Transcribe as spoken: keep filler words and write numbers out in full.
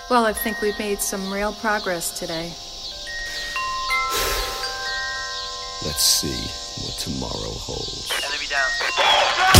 Well, I think we've made some real progress today. Let's see what tomorrow holds. Enemy down.